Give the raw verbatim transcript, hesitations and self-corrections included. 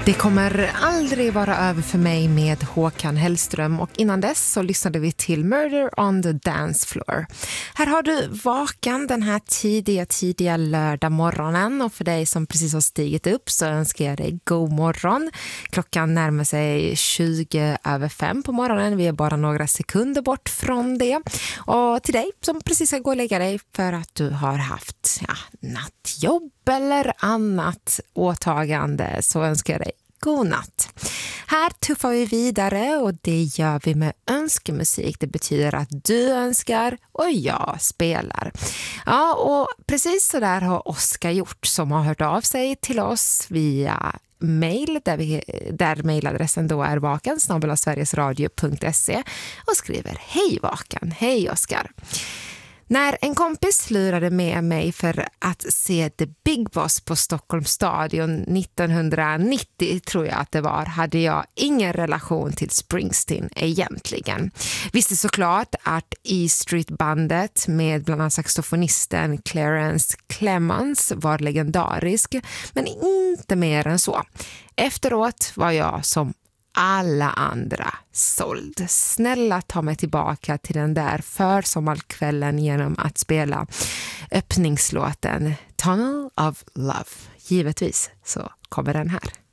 Det kommer aldrig vara över för mig med Håkan Hellström, och innan dess så lyssnade vi till Murder on the Dance Floor. Här har du Vakan den här tidiga, tidiga lördag morgonen, och för dig som precis har stigit upp så önskar jag dig god morgon. Klockan närmar sig tjugo över fem på morgonen, vi är bara några sekunder bort från det. Och till dig som precis ska gå och lägga dig för att du har haft ja, nattjobb eller annat åtagande, så önskar jag dig god natt. Här tuffar vi vidare, och det gör vi med önskemusik. Det betyder att du önskar och jag spelar. Ja, och precis så där har Oskar gjort, som har hört av sig till oss via mail, där, vi, där mailadressen då är vakan snabel-a sverigesradio punkt se, och skriver: hej Vakan, hej Oskar. När en kompis lurade med mig för att se The Big Boss på Stockholms stadion nittonhundranittio, tror jag att det var, hade jag ingen relation till Springsteen egentligen. Visste såklart att E Street-bandet med bland annat saxofonisten Clarence Clemons var legendarisk, men inte mer än så. Efteråt var jag som alla andra såld. Snälla ta mig tillbaka till den där försommarkvällen genom att spela öppningslåten Tunnel of Love. Givetvis så kommer den här.